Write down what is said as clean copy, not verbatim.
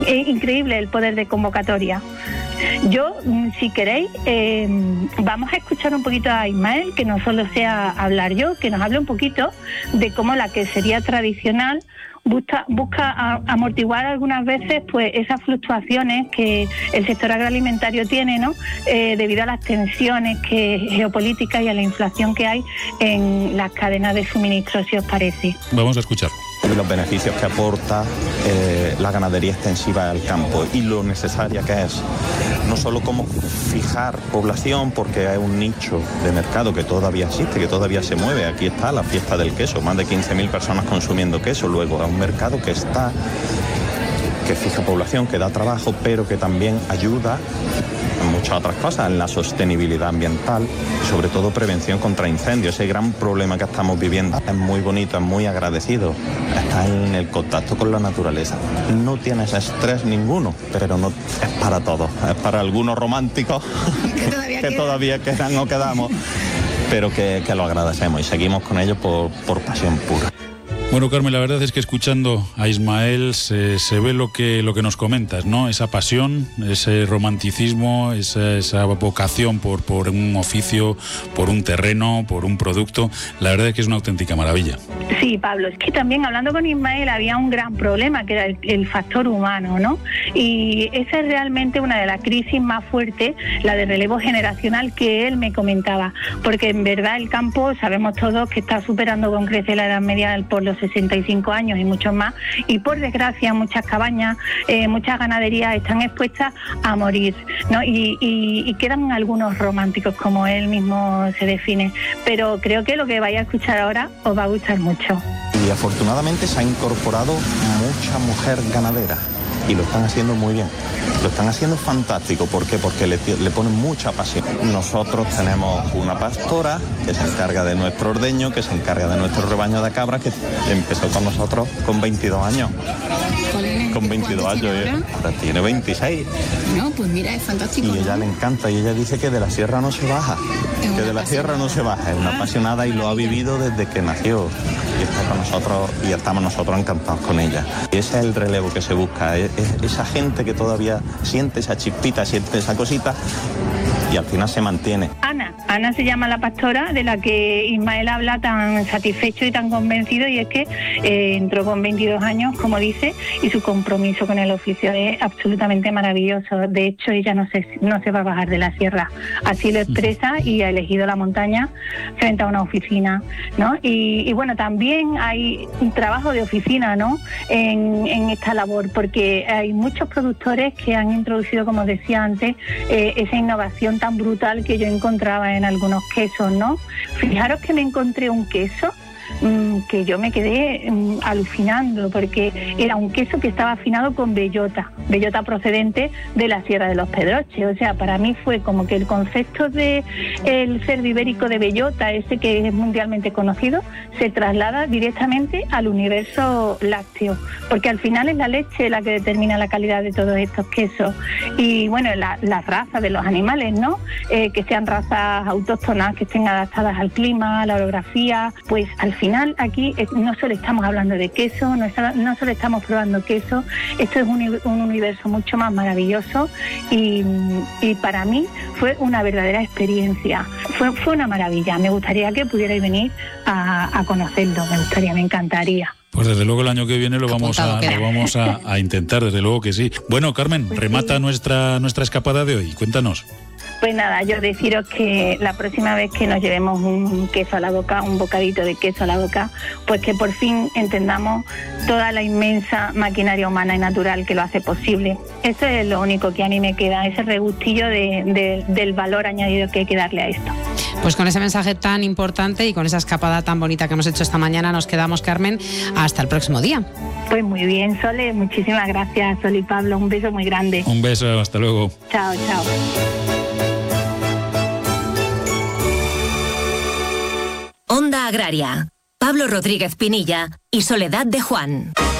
Increíble el poder de convocatoria. Yo, si queréis, vamos a escuchar un poquito a Ismael, que no solo sea hablar yo, que nos hable un poquito de cómo la quesería tradicional busca amortiguar algunas veces pues esas fluctuaciones que el sector agroalimentario tiene, ¿no? Debido a las tensiones geopolíticas y a la inflación que hay en las cadenas de suministro, si os parece. Vamos a escuchar. Los beneficios que aporta la ganadería extensiva al campo y lo necesaria que es, no solo como fijar población, porque hay un nicho de mercado que todavía existe, que todavía se mueve. Aquí está la fiesta del queso, más de 15.000 personas consumiendo queso. Luego, a un mercado que fija población, que da trabajo, pero que también ayuda en muchas otras cosas, en la sostenibilidad ambiental, sobre todo prevención contra incendios. Ese gran problema que estamos viviendo es muy bonito, es muy agradecido. Está en el contacto con la naturaleza. No tienes estrés ninguno, pero no es para todos. Es para algunos románticos que todavía quedan o quedamos, pero que lo agradecemos y seguimos con ellos por pasión pura. Bueno, Carmen, la verdad es que escuchando a Ismael se ve lo que nos comentas, ¿no? Esa pasión, ese romanticismo, esa vocación por un oficio, por un terreno, por un producto. La verdad es que es una auténtica maravilla. Sí, Pablo, es que también hablando con Ismael había un gran problema, que era el factor humano, ¿no? Y esa es realmente una de las crisis más fuertes, la de relevo generacional que él me comentaba, porque en verdad el campo, sabemos todos que está superando con creces la edad media por los 65 años y muchos más, y por desgracia muchas cabañas, muchas ganaderías están expuestas a morir, ¿no? Y quedan algunos románticos, como él mismo se define, pero creo que lo que vais a escuchar ahora os va a gustar mucho. Y afortunadamente se ha incorporado mucha mujer ganadera y lo están haciendo muy bien. Lo están haciendo fantástico. ¿Por qué? Porque le ponen mucha pasión. Nosotros tenemos una pastora que se encarga de nuestro ordeño, que se encarga de nuestro rebaño de cabras, que empezó con nosotros con 22 años. Con 22 años, ahora tiene 26. No, pues mira, es fantástico. Y ella le encanta, y ella dice que de la sierra no se baja. Que de la sierra no se baja. Es una apasionada y lo ha vivido desde que nació. Y está con nosotros y estamos nosotros encantados con ella. Y ese es el relevo que se busca. Es esa gente que todavía siente esa chispita, siente esa cosita y al final se mantiene. Ana se llama la pastora de la que Ismael habla tan satisfecho y tan convencido, y es que entró con 22 años, como dice, y su compromiso con el oficio es absolutamente maravilloso. De hecho, ella no se va a bajar de la sierra, así lo expresa, y ha elegido la montaña frente a una oficina, ¿no? Y bueno, también hay un trabajo de oficina, ¿no?, en esta labor, porque hay muchos productores que han introducido, como decía antes, esa innovación tan brutal que yo encontraba en algunos quesos, ¿no? Fijaros que me encontré un queso que yo me quedé alucinando, porque era un queso que estaba afinado con bellota procedente de la Sierra de los Pedroches. O sea, para mí fue como que el concepto de el cerdo ibérico de bellota, ese que es mundialmente conocido, se traslada directamente al universo lácteo, porque al final es la leche la que determina la calidad de todos estos quesos. Y bueno, la raza de los animales, ¿no? Que sean razas autóctonas, que estén adaptadas al clima, a la orografía, pues al final aquí no solo estamos hablando de queso, no solo estamos probando queso, esto es un universo mucho más maravilloso, y para mí fue una verdadera experiencia, fue una maravilla. Me gustaría que pudierais venir a conocerlo, me encantaría. Pues desde luego el año que viene lo vamos a intentar, desde luego que sí. Bueno, Carmen, pues remata sí. nuestra escapada de hoy, cuéntanos. Pues nada, yo deciros que la próxima vez que nos llevemos un queso a la boca, un bocadito de queso a la boca, pues que por fin entendamos toda la inmensa maquinaria humana y natural que lo hace posible. Eso es lo único que a mí me queda, ese regustillo del valor añadido que hay que darle a esto. Pues con ese mensaje tan importante y con esa escapada tan bonita que hemos hecho esta mañana nos quedamos, Carmen, hasta el próximo día. Pues muy bien, Sole, muchísimas gracias, Sole y Pablo, un beso muy grande. Un beso, hasta luego. Chao, chao. Onda Agraria, Pablo Rodríguez Pinilla y Soledad de Juan.